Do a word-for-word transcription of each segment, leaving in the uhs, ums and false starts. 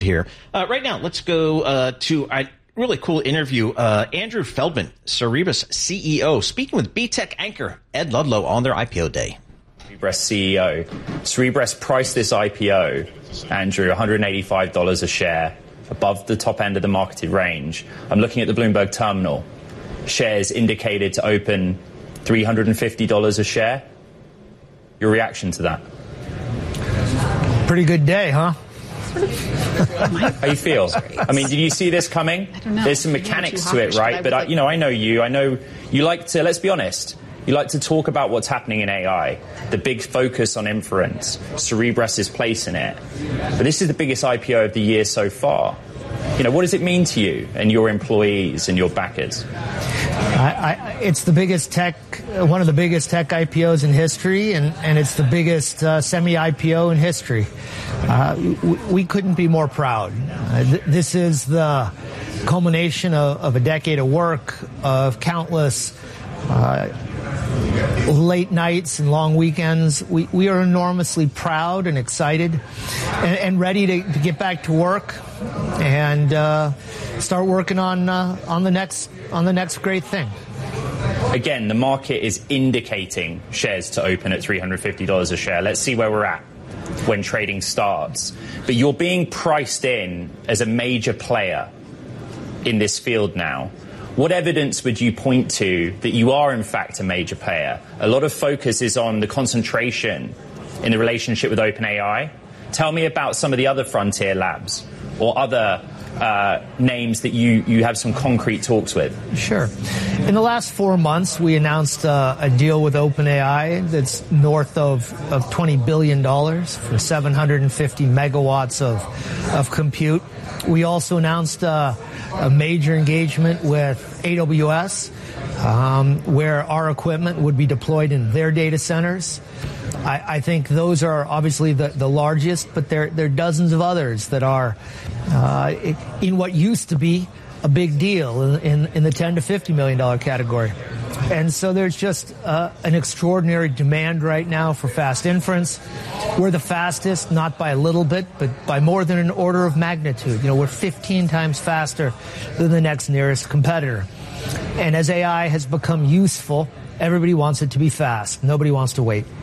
here. Uh, right now, let's go uh, to a really cool interview. Uh, Andrew Feldman, Cerebras C E O, speaking with B Tech anchor Ed Ludlow on their I P O day. Cerebras C E O. Cerebras priced this I P O, Andrew, one hundred eighty-five dollars a share, above the top end of the marketed range. I'm looking at the Bloomberg terminal. Shares indicated to open three hundred fifty dollars a share. Your reaction to that? Pretty good day, huh? How you feel? I mean, did you see this coming? I don't know. There's some mechanics to it, right? But, I, you know, I know you. I know you like to, let's be honest, you like to talk about what's happening in A I, the big focus on inference, Cerebras' place in it. But this is the biggest I P O of the year so far. You know, what does it mean to you and your employees and your backers? I, I, it's the biggest tech, one of the biggest tech I P Os in history, and, and it's the biggest uh, semi-I P O in history. Uh, we, we couldn't be more proud. Uh, th- this is the culmination of, of a decade of work, of countless uh, late nights and long weekends. We, we are enormously proud and excited and, and ready to, to get back to work and uh, start working on uh, on the next on the next great thing. Again, the market is indicating shares to open at three hundred fifty dollars a share. Let's see where we're at when trading starts. But you're being priced in as a major player in this field now. What evidence would you point to that you are, in fact, a major player? A lot of focus is on the concentration in the relationship with OpenAI. Tell me about some of the other frontier labs or other uh, names that you, you have some concrete talks with. Sure. In the last four months, we announced uh, a deal with OpenAI that's north of, of twenty billion dollars for seven hundred fifty megawatts of, of compute. We also announced uh, a major engagement with A W S, um, where our equipment would be deployed in their data centers. I, I think those are obviously the, the largest, but there, there are dozens of others that are uh, in what used to be a big deal in, in, in the ten to fifty million dollars category. And so there's just uh, an extraordinary demand right now for fast inference. We're the fastest, not by a little bit, but by more than an order of magnitude. You know, we're fifteen times faster than the next nearest competitor. And as A I has become useful, everybody wants it to be fast. Nobody wants to wait.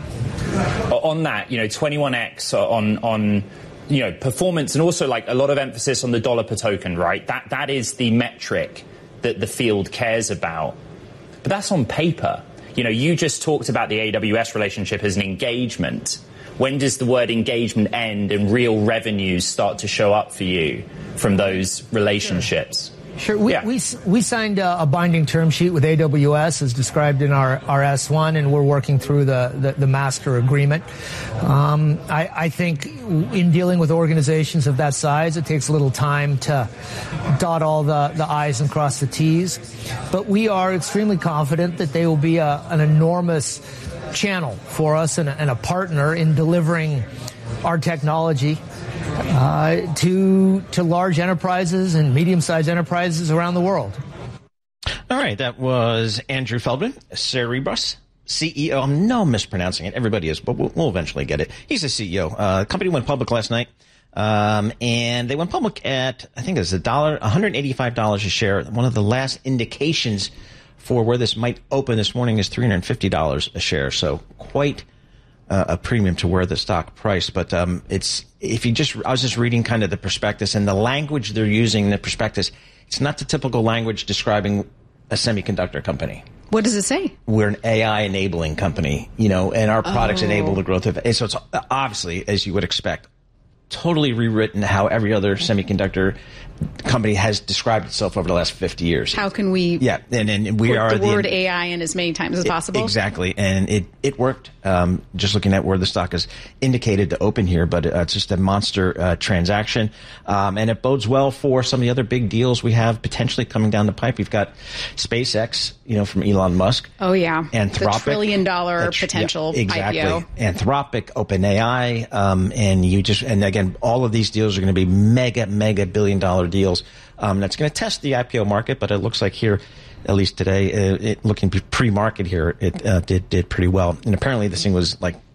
On that, you know, twenty-one x on on you know performance, and also like a lot of emphasis on the dollar per token, right? That that is the metric that the field cares about. But that's on paper. You know, you just talked about the A W S relationship as an engagement. When does the word engagement end and real revenues start to show up for you from those relationships? Sure. We, yeah. we, we signed a, a binding term sheet with A W S as described in our, our S one, and we're working through the, the, the master agreement. Um, I, I think in dealing with organizations of that size, it takes a little time to dot all the, the I's and cross the T's. But we are extremely confident that they will be a, an enormous channel for us and a, and a partner in delivering our technology Uh, to to large enterprises and medium-sized enterprises around the world. All right, that was Andrew Feldman, Cerebras C E O. I'm no mispronouncing it. Everybody is, but we'll, we'll eventually get it. He's the C E O. Uh, the company went public last night, um, and they went public at, I think it's a dollar, one hundred eighty-five dollars a share. One of the last indications for where this might open this morning is three hundred fifty dollars a share. So quite uh, a premium to where the stock priced. But um, it's if you just, I was just reading kind of the prospectus and the language they're using in the prospectus. It's not the typical language describing a semiconductor company. What does it say? We're an A I enabling company, you know, and our products oh. enable the growth of. And so it's obviously, as you would expect, totally rewritten how every other semiconductor company has described itself over the last fifty years. How can we yeah, and, and we put are the word the, A I in as many times as it, possible? Exactly, and it, it worked. Um, just looking at where the stock is indicated to open here, but uh, it's just a monster uh, transaction. Um, and it bodes well for some of the other big deals we have potentially coming down the pipe. We've got SpaceX, you know, from Elon Musk. Oh, yeah. Anthropic. The trillion dollar tr- potential yeah, exactly. I P O. Anthropic, OpenAI, um, and you just, and again, all of these deals are going to be mega, mega billion dollar deals. Um, that's going to test the I P O market, but it looks like here, at least today, uh, it looking pre-market here, it uh, did did pretty well. And apparently, this thing was like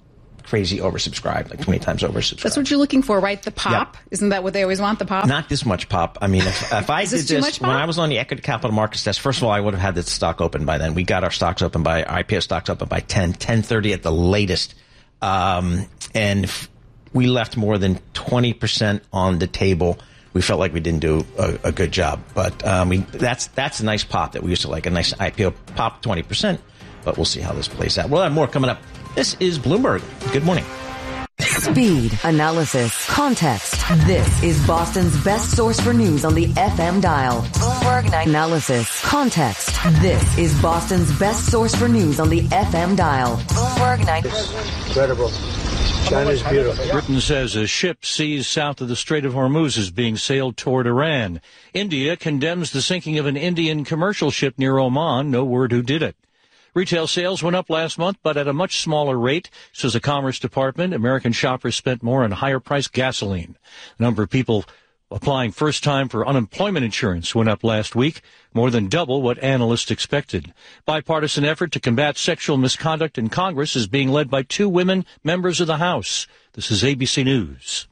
crazy oversubscribed, like twenty times oversubscribed. That's what you're looking for, right? The pop. Yep. Isn't that what they always want, the pop? Not this much pop. I mean, if, if I Is did this too this, much pop? when I was on the equity capital markets desk, first of all, I would have had the stock open by then. We got our stocks open by, I P O stocks open by ten, ten thirty at the latest. Um, and if we left more than twenty percent on the table. We felt like we didn't do a, a good job. But um, we, that's that's a nice pop that we used to like, a nice I P O pop, twenty percent. But we'll see how this plays out. We'll have more coming up. This is Bloomberg. Good morning. Speed, analysis, context. This is Boston's best source for news on the F M dial. Bloomberg night analysis, context. This is Boston's best source for news on the F M dial. Bloomberg night. Incredible. China's beautiful. Britain says a ship seized south of the Strait of Hormuz is being sailed toward Iran. India condemns the sinking of an Indian commercial ship near Oman. No word who did it. Retail sales went up last month, but at a much smaller rate, says the Commerce Department. American shoppers spent more on higher-priced gasoline. The number of people applying first time for unemployment insurance went up last week, more than double what analysts expected. Bipartisan effort to combat sexual misconduct in Congress is being led by two women members of the House. This is A B C News.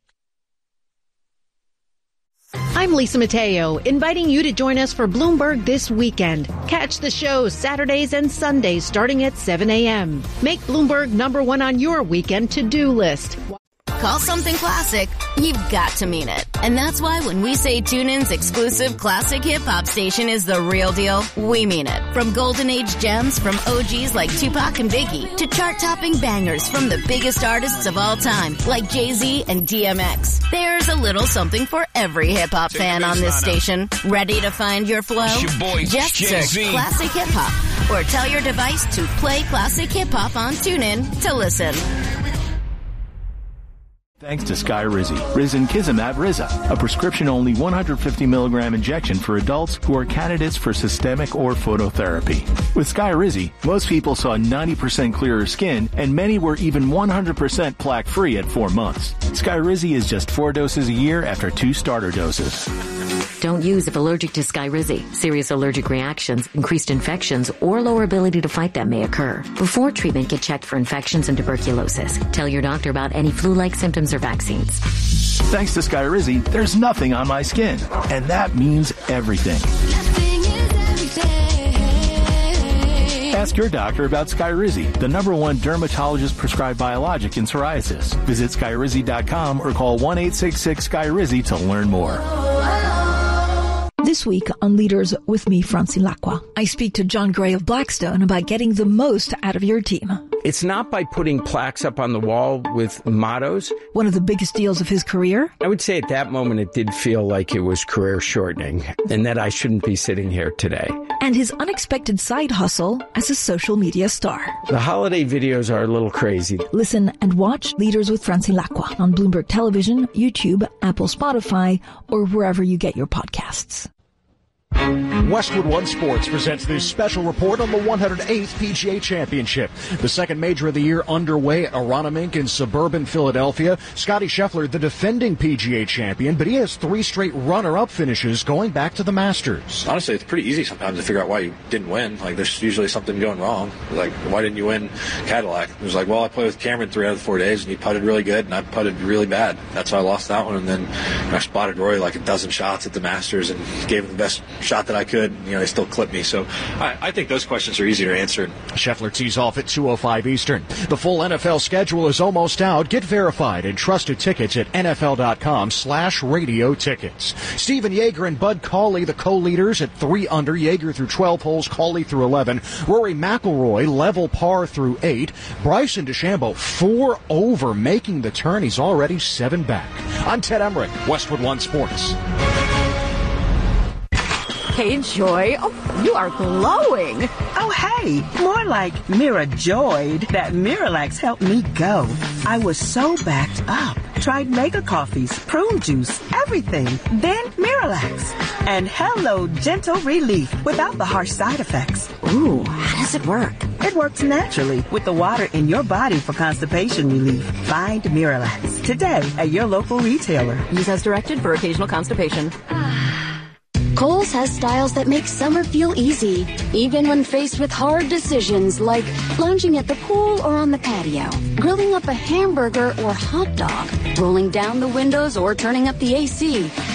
I'm Lisa Mateo, inviting you to join us for Bloomberg this weekend. Catch the show Saturdays and Sundays starting at seven a.m. Make Bloomberg number one on your weekend to-do list. Call something classic, you've got to mean it. And that's why when we say TuneIn's exclusive classic hip-hop station is the real deal, we mean it. From golden age gems from O Gs like Tupac and Biggie to chart-topping bangers from the biggest artists of all time like Jay-Z and D M X. There's a little something for every hip-hop fan on this station. Ready to find your flow? Your boy, Just Jay-Z. search Classic Hip-Hop or tell your device to play Classic Hip-Hop on TuneIn to listen. Thanks to Skyrizi, Risankizumab Riza, a prescription-only one hundred fifty milligram injection for adults who are candidates for systemic or phototherapy. With Skyrizi, most people saw ninety percent clearer skin, and many were even one hundred percent plaque-free at four months. Skyrizi is just four doses a year after two starter doses. Don't use if allergic to Skyrizi. Serious allergic reactions, increased infections, or lower ability to fight them may occur. Before treatment, get checked for infections and tuberculosis. Tell your doctor about any flu-like symptoms or vaccines. Thanks to Skyrizi, there's nothing on my skin. And that means everything. Ask your doctor about Skyrizi, the number one dermatologist-prescribed biologic in psoriasis. Visit Skyrizi dot com or call one eight six six Skyrizi to learn more. This week on Leaders with me, Francine Lacqua, I speak to John Gray of Blackstone about getting the most out of your team. It's not by putting plaques up on the wall with mottos. One of the biggest deals of his career? I would say at that moment it did feel like it was career shortening and that I shouldn't be sitting here today. And his unexpected side hustle as a social media star. The holiday videos are a little crazy. Listen and watch Leaders with Francine Lacqua on Bloomberg Television, YouTube, Apple, Spotify, or wherever you get your podcasts. Westwood One Sports presents this special report on the one hundred eighth P G A Championship. The second major of the year underway at Aronimink in suburban Philadelphia. Scottie Scheffler, the defending P G A champion, but he has three straight runner-up finishes going back to the Masters. Honestly, it's pretty easy sometimes to figure out why you didn't win. Like, there's usually something going wrong. Like, why didn't you win Cadillac? It was like, well, I played with Cameron three out of the four days, and he putted really good, and I putted really bad. That's why I lost that one. And then I spotted Rory like a dozen shots at the Masters and gave him the best shot that I could. You know, they still clipped me. So I, I think those questions are easier to answer. Scheffler tees off at two oh five Eastern. The full N F L schedule is almost out. Get verified and trusted tickets at nfl.com slash radio tickets. Steven Yeager and Bud Cauley, the co-leaders at three under. Yeager through twelve holes, Cauley through eleven. Rory McIlroy level par through eight. Bryson DeChambeau four over, making the turn. He's already seven back. I'm Ted Emmerich, Westwood One Sports. Hey, Joy. Oh, you are glowing. Oh, hey. More like Mira joyed that Miralax helped me go. I was so backed up. Tried mega coffees, prune juice, everything. Then Miralax. And hello, gentle relief without the harsh side effects. Ooh, how does it work? It works naturally with the water in your body for constipation relief. Find Miralax today at your local retailer. Use as directed for occasional constipation. Kohl's has styles that make summer feel easy, even when faced with hard decisions like lounging at the pool or on the patio, grilling up a hamburger or hot dog, rolling down the windows or turning up the A C.